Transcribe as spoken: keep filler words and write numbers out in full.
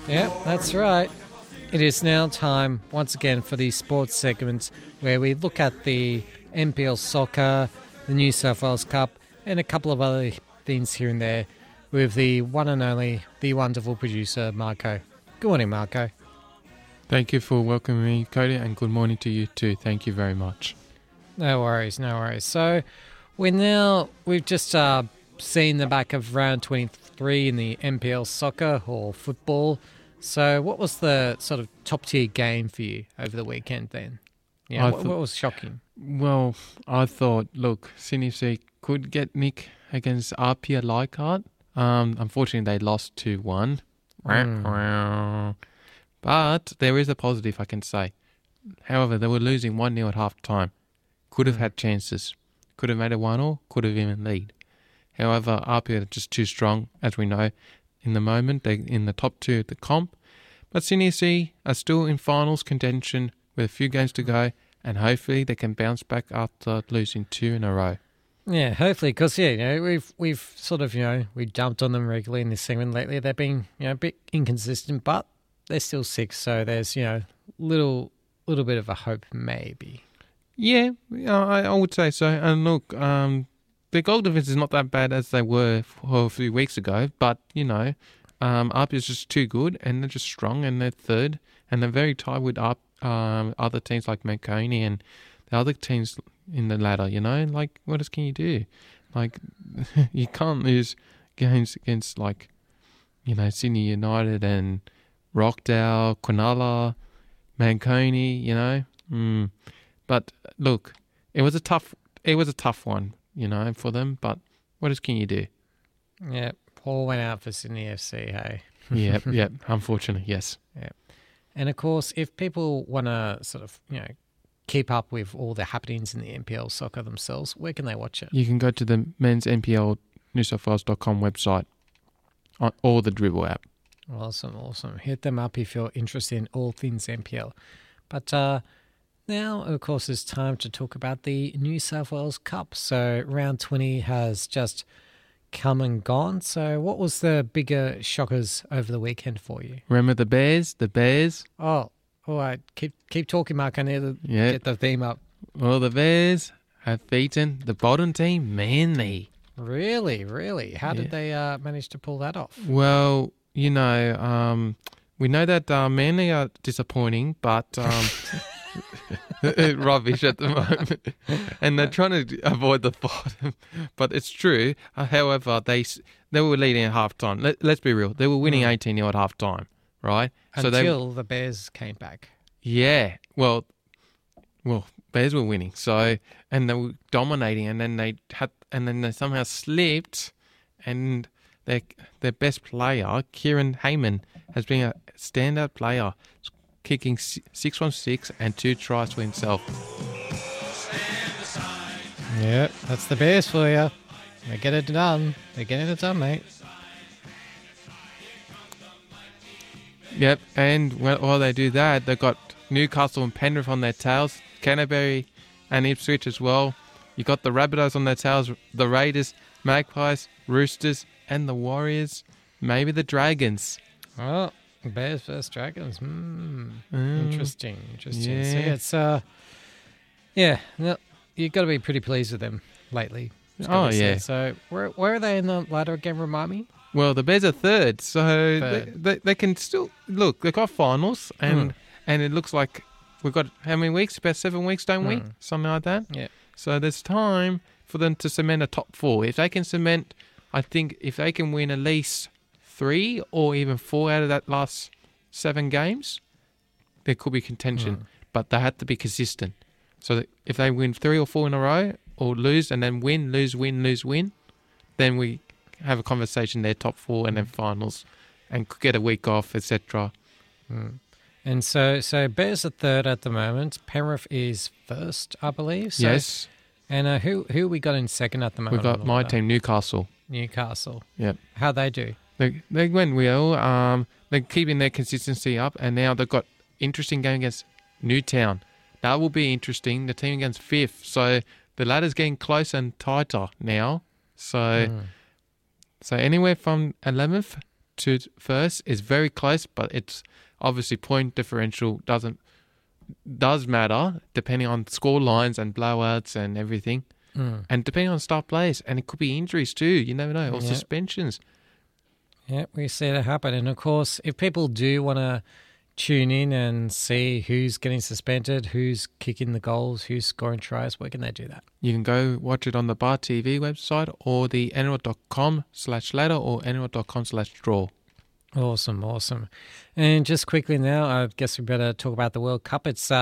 Yeah, that's right. It is now time, once again, for the sports segment where we look at the N P L soccer, the New South Wales Cup, and a couple of other things here and there with the one and only, the wonderful producer, Marco. Good morning, Marco. Thank you for welcoming me, Cody, and good morning to you too. Thank you very much. No worries, no worries. So we're now, we've just uh, seen the back of round twenty-three in the N P L soccer or football. So what was the sort of top tier game for you over the weekend then? Yeah, what, th- what was shocking? Well, I thought, look, Sydney F C could get Nick against R P A Leichhardt. Um, unfortunately, they lost two one. Mm. But there is a positive, I can say. However, they were losing one nil at half time. Could have had chances. Could have made a one all, could have even lead. However, R P A are just too strong, as we know. In the moment, they're in the top two of the comp. But Sydney F C are still in finals contention with a few games to go, and hopefully they can bounce back after losing two in a row. Yeah, hopefully, because yeah, you know, we've we've sort of you know we jumped on them regularly in this segment lately. They've been you know a bit inconsistent, but they're still six, so there's you know little little bit of a hope maybe. Yeah, I, I would say so. And look, um, their goal defense is not that bad as they were for a few weeks ago, but you know, um, R P A is just too good, and they're just strong, and they're third, and they're very tied with up um, other teams like Manconi and the other teams in the ladder. You know, like what else can you do? Like you can't lose games against like you know Sydney United and Rockdale, Quinella, Manconi. You know, mm. But look, it was a tough, it was a tough one. You know, for them, but what else can you do? Yeah, Paul went out for Sydney F C, hey? Yep, yep, unfortunately, yes. Yeah. And of course, if people want to sort of, you know, keep up with all the happenings in the N P L soccer themselves, where can they watch it? You can go to the men's N P L New South Wales dot com website or the Dribble app. Awesome, awesome. Hit them up if you're interested in all things N P L. But, uh, now, of course, it's time to talk about the New South Wales Cup. So round twenty has just come and gone. So what was the bigger shockers over the weekend for you? Remember the Bears? The Bears? Oh, all right. Keep keep talking, Mark. I need to yep. get the theme up. Well, the Bears have beaten the bottom team, Manly. Really, really? How yeah. did they uh, manage to pull that off? Well, you know, um, we know that uh, Manly are disappointing, but... Um, rubbish at the moment, and they're trying to avoid the bottom, but it's true. Uh, however, they they were leading at half time. Let, let's be real, they were winning eighteen nil at half time, right? Until so they, the Bears came back. Yeah, well, well, Bears were winning, so and they were dominating, and then they had, and then they somehow slipped, and their their best player, Kieran Heyman, has been a standout player, kicking six from six and two tries for himself. Yeah, that's the Bears for you. They get it done. They're getting it done, mate. Yep, and while they do that, they've got Newcastle and Penrith on their tails, Canterbury and Ipswich as well. You got the Rabbitohs on their tails, the Raiders, Magpies, Roosters, and the Warriors. Maybe the Dragons. Oh. Bears versus Dragons. Mm, mm, interesting, interesting. Yeah. So yeah, it's uh, yeah, no, you've got to be pretty pleased with them lately. Oh yeah. Said. So where where are they in the ladder again? Remind me. Well, the Bears are third, so third. They, they they can still look. They've got finals, and mm. and it looks like we've got how many weeks? About seven weeks, don't mm. we? Something like that. Yeah. So there's time for them to cement a top four. If they can cement, I think if they can win at least three or even four out of that last seven games, there could be contention. Mm. But they have to be consistent. So that if they win three or four in a row, or lose and then win, lose, win, lose, win, then we have a conversation there, top four and then finals, and could get a week off, et cetera. Mm. And so, so Bears are third at the moment. Penrith is first, I believe. So, yes. And uh, who who we got in second at the moment? We've got my team, Newcastle. Newcastle. Yep. How they do? They they went well. Um, they're keeping their consistency up, and now they've got interesting game against Newtown. That will be interesting. The team against fifth, so the ladder's getting closer and tighter now. So, mm. so anywhere from eleventh to first is very close, but it's obviously point differential doesn't does matter depending on score lines and blowouts and everything, Mm. and depending on star players, and it could be injuries too. You never know, or Yeah. suspensions. Yeah, we see that happen. And of course, if people do want to tune in and see who's getting suspended, who's kicking the goals, who's scoring tries, where can they do that? You can go watch it on the Bar T V website or the N R L dot com slash ladder or N R L dot com slash draw. Awesome, awesome. And just quickly now, I guess we better talk about the World Cup. It's uh,